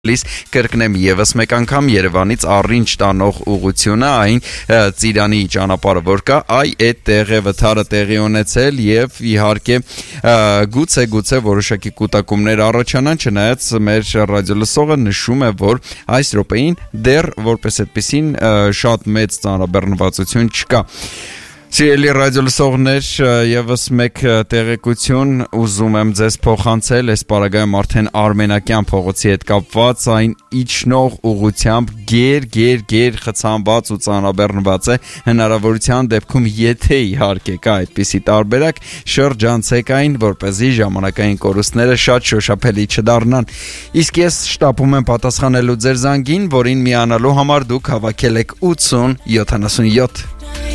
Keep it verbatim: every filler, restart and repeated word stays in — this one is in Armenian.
Լիս կրկնեմ եւս մեկ անգամ Երևանից առինջ տանող ուղղությունը այն Ծիրանի ճանապարհը որ կա այ այդ տեղը վթարը տեղի ունեցել եւ իհարկե գուցե գուցե որոշակի կուտակումներ առաջանան չնայած մեր ռադիոլսողը նշում է որ այս րոպեին դեռ որպես այդպեսին շատ մեծ ծանրաբեռնվածություն չկա Սիրելի ռադիոլսողներ, եւս մեկ տեղեկություն ուզում եմ ձեզ փոխանցել, այս պարագայում արդեն Արմենակյան փողոցի հետ կապված այն իջնող ուղությամբ գեր գեր գեր խցանված ու ծանրաբեռնված է հնարավորության դեպքում եթե իհարկե կա այդպիսի տարբերակ շրջանցեք այն, որպեսզի ժամանակային կորուստները շատ շոշափելի չդառնան։ Իսկ ես շտապում եմ պատասխանելու ձեր զանգին, որին միանալու համար դուք հավաքել եք ութ ութ յոթանասունյոթ